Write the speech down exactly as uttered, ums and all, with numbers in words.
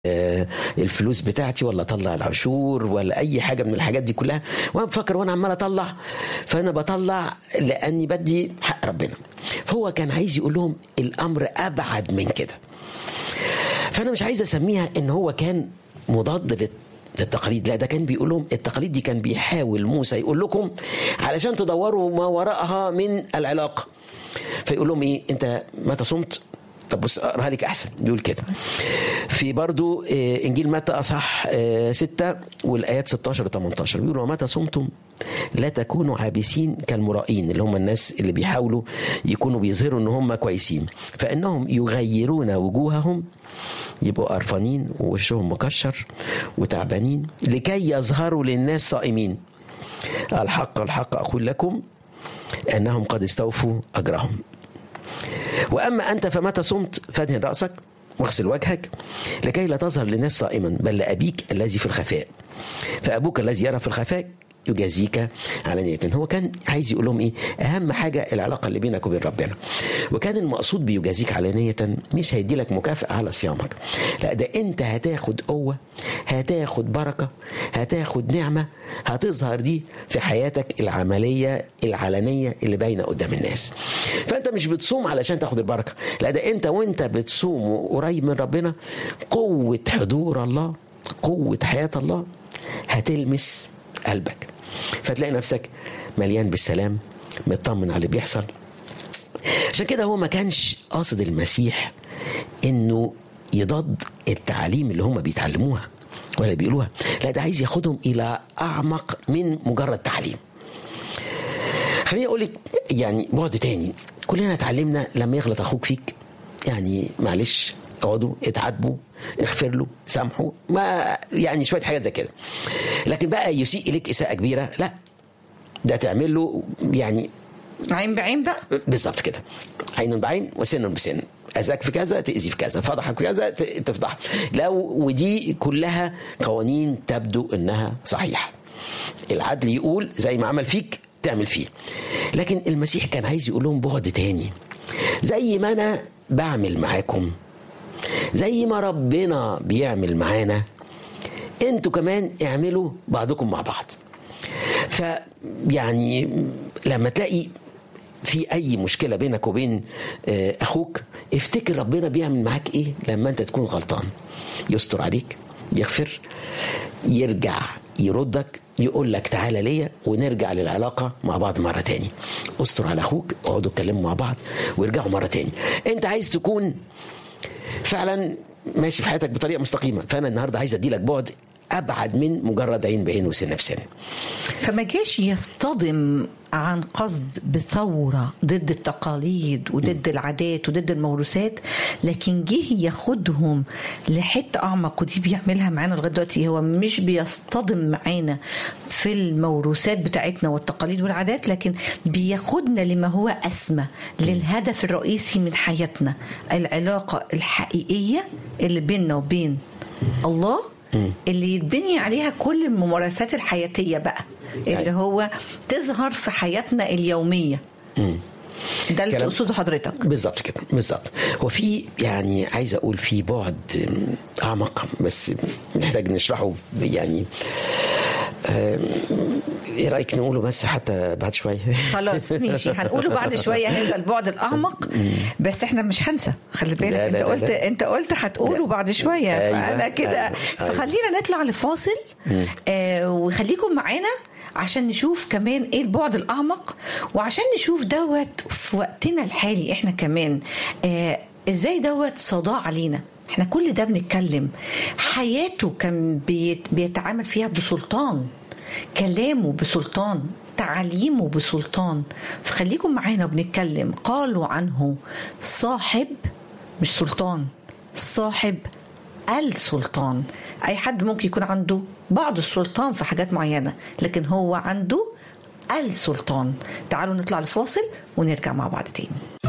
الفلوس بتاعتي ولا اطلع العشور ولا اي حاجه من الحاجات دي كلها، وانا بفكر وانا عمال اطلع، فانا بطلع لاني بدي حق ربنا. فهو كان عايز يقول لهم الامر ابعد من كده. فانا مش عايز اسميها ان هو كان مضاد للتقاليد، لا، ده كان بيقول لهم التقاليد دي كان بيحاول موسى يقول لكم علشان تدوروا ما وراءها من العلاقه. فيقول لهم ايه؟ انت متى صمت؟ طب بص اقراها لك احسن. بيقول كده في برضو انجيل متى اصح ستة والايات ستاشر وتمنتاشر، بيقول ومتى صمتم لا تكونوا عابسين كالمرائين، اللي هم الناس اللي بيحاولوا يكونوا بيظهروا ان هم كويسين، فانهم يغيرون وجوههم، يبقوا قرفانين ووشهم مكشر وتعبانين، لكي يظهروا للناس صائمين. الحق الحق اقول لكم انهم قد استوفوا اجرهم. وأما أنت فمتى صمت فادهن رأسك واغسل وجهك لكي لا تظهر للناس صائما، بل لأبيك الذي في الخفاء، فأبوك الذي يرى في الخفاء يجازيك علانية. هو كان عايز يقول لهم ايه؟ اهم حاجه العلاقه اللي بينك وبين ربنا. وكان المقصود بيجازيك علانية مش هيدي لك مكافاه على صيامك، لا، ده انت هتاخد قوه، هتاخد بركه، هتاخد نعمه هتظهر دي في حياتك العمليه العلنيه اللي باينه قدام الناس. فانت مش بتصوم علشان تاخد البركه، لا، ده انت وانت بتصوم قريب من ربنا قوه حضور الله، قوه حياه الله هتلمس قلبك، فتلاقي نفسك مليان بالسلام، مطمن على اللي بيحصل. عشان كده هو ما كانش قاصد المسيح انه يضاد التعاليم اللي هم بيتعلموها ولا بيقولوها، لا، ده عايز ياخدهم الى اعمق من مجرد تعليم. خليني اقول لك يعني بعد تاني، كلنا اتعلمنا لما يغلط اخوك فيك يعني معلش اقعدوا اتعاتبوا، اغفر له، سامحوا، ما يعني شويه حاجات زي كده. لكن بقى يسيء اليك اساءه كبيره، لا، ده تعمل له يعني عين بعين بقى، بالظبط كده، عين بعين وسن بسن، اذاك في كذا تاذي في كذا، فضحك في كذا تفضح. لو ودي كلها قوانين تبدو انها صحيحه، العدل يقول زي ما عمل فيك تعمل فيه. لكن المسيح كان عايز يقول لهم بعد تاني، زي ما انا بعمل معاكم، زي ما ربنا بيعمل معانا، انتوا كمان اعملوا بعضكم مع بعض. فيعني لما تلاقي في اي مشكلة بينك وبين اخوك، افتكر ربنا بيعمل معاك ايه لما انت تكون غلطان، يستر عليك، يغفر، يرجع يردك، يقول لك تعالى ليا، ونرجع للعلاقة مع بعض مرة تاني. استر على اخوك، اقعدوا اتكلموا مع بعض ويرجعوا مرة تاني. انت عايز تكون فعلا ماشي في حياتك بطريقه مستقيمه، فانا النهارده عايز ادي لك بعد ابعد من مجرد عين بعين وسن بسن. فما جاش يصطدم عن قصد بثوره ضد التقاليد وضد العادات وضد الموروثات، لكن جه ياخدهم لحته اعمق، ودي بيعملها معانا لغايه دلوقتي. هو مش بيصطدم معانا في الموروثات بتاعتنا والتقاليد والعادات، لكن بياخدنا لما هو اسمى، للهدف الرئيسي من حياتنا، العلاقه الحقيقيه اللي بيننا وبين الله، اللي يتبني عليها كل الممارسات الحياتية بقى، اللي هو تظهر في حياتنا اليومية. م. ده اللي تقصده حضرتك بالظبط كده، بالظبط. وفي يعني عايز اقول في بعد اعمق، بس نحتاج نشرحه يعني. ايه رايك نقوله بس حتى بعد شويه؟ خلاص ماشي، هنقوله بعد شويه هذا البعد الاعمق، بس احنا مش هنسى، خلي بالك. انت لا قلت لا. انت قلت هتقوله بعد شويه، أيوة. فانا كده أيوة. فخلينا نطلع لفاصل، آه وخليكم معانا عشان نشوف كمان ايه البعد الاعمق، وعشان نشوف دوت في وقتنا الحالي احنا كمان آه ازاي دوت صداع علينا. احنا كل ده بنتكلم حياته كان بيتعامل فيها بسلطان، كلامه بسلطان، تعليمه بسلطان. فخليكم معانا وبنتكلم. قالوا عنه صاحب مش سلطان، صاحب السلطان. اي حد ممكن يكون عنده بعض السلطان في حاجات معينة، لكن هو عنده السلطان. تعالوا نطلع لفاصل ونرجع مع بعض تاني.